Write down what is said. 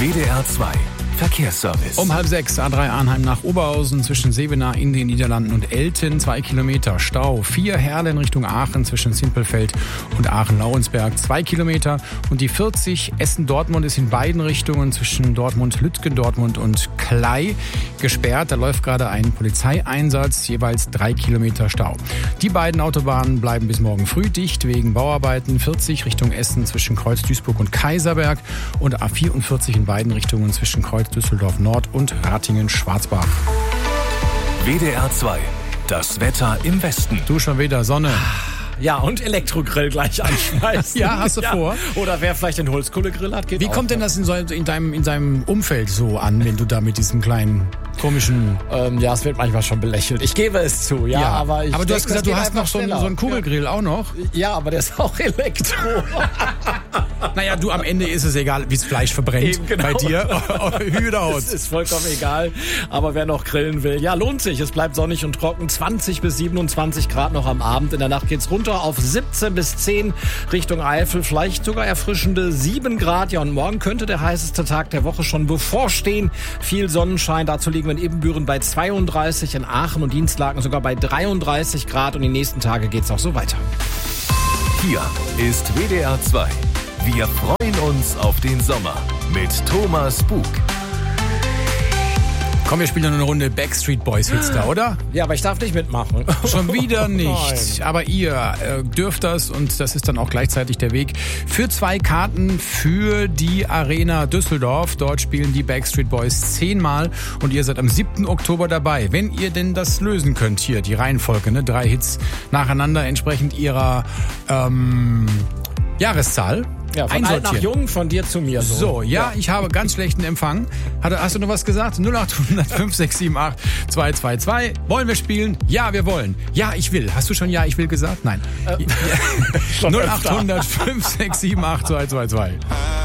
WDR 2 Verkehrsservice. Um 5:30 A3 Arnheim nach Oberhausen zwischen Sevenaar in den Niederlanden und Elten 2 Kilometer Stau. 4 Herle in Richtung Aachen zwischen Simpelfeld und Aachen-Lauensberg 2 Kilometer. Und die 40 Essen-Dortmund ist in beiden Richtungen zwischen Dortmund-Lütgen, Dortmund und Klei gesperrt. Da läuft gerade ein Polizeieinsatz, jeweils 3 Kilometer Stau. Die beiden Autobahnen bleiben bis morgen früh dicht wegen Bauarbeiten. 40 Richtung Essen zwischen Kreuz Duisburg und Kaiserberg und A44 in beiden Richtungen zwischen Kreuz Düsseldorf Nord und Ratingen-Schwarzbach. WDR 2, das Wetter im Westen. Du schon wieder Sonne. Ja, und Elektrogrill gleich anschmeißen. Ja, hast du vor? Oder wer vielleicht den Holzkohlegrill hat, geht Wie auch. kommt denn das in deinem Umfeld so an, wenn du da mit diesem kleinen komischen... Ja, es wird manchmal schon belächelt. Ich gebe es zu, ja. Aber du hast gesagt, du hast noch so einen Kugelgrill auch noch. Ja, aber der ist auch Elektro. Naja, du, am Ende ist es egal, wie das Fleisch verbrennt. Eben, genau. Bei dir. Hü oder Haut. Das ist vollkommen egal. Aber wer noch grillen will, ja, lohnt sich. Es bleibt sonnig und trocken. 20 bis 27 Grad noch am Abend. In der Nacht geht's runter auf 17 bis 10 Richtung Eifel. Vielleicht sogar erfrischende 7 Grad. Ja, und morgen könnte der heißeste Tag der Woche schon bevorstehen. Viel Sonnenschein. Dazu liegen wir in Ebenbüren bei 32, in Aachen und Dienstlaken sogar bei 33 Grad. Und die nächsten Tage geht's auch so weiter. Hier ist WDR 2. Wir freuen uns auf den Sommer mit Thomas Bug. Komm, wir spielen noch eine Runde Backstreet Boys Hits da, oder? Ja, aber ich darf nicht mitmachen. Schon wieder nicht. Nein. Aber ihr dürft das und das ist dann auch gleichzeitig der Weg für 2 Karten für die Arena Düsseldorf. Dort spielen die Backstreet Boys 10-mal und ihr seid am 7. Oktober dabei. Wenn ihr denn das lösen könnt, hier die Reihenfolge, 3 Hits nacheinander entsprechend ihrer Jahreszahl. Ja, von alt nach jung, von dir zu mir. So, ja, ich habe ganz schlechten Empfang. Hast du noch was gesagt? 0800 5678 222. Wollen wir spielen? Ja, wir wollen. Ja, ich will. Hast du schon Ja, ich will gesagt? Nein. 0800 5678 222.